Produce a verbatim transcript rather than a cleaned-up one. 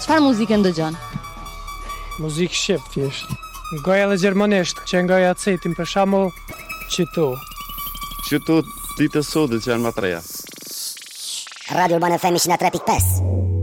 Çfarë muzikë ndëgjon? Muzikë shqip thjesht. Goja edhe gjermanisht, që ngoja acetin për shembull qytu. Qytu ditë sodit që janë më treja. Radio Urbana F M one oh three point five.